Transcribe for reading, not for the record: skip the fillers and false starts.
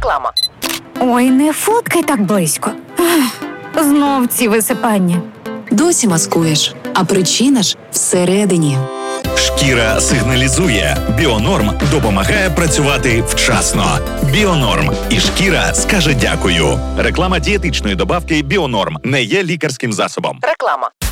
Реклама. Ой, не фоткай так близько. Знов ці висипання. Досі маскуєш, а причина ж всередині. Шкіра сигналізує. Біонорм допомагає працювати вчасно. Біонорм. І шкіра скаже дякую. Реклама дієтичної добавки Біонорм не є лікарським засобом. Реклама.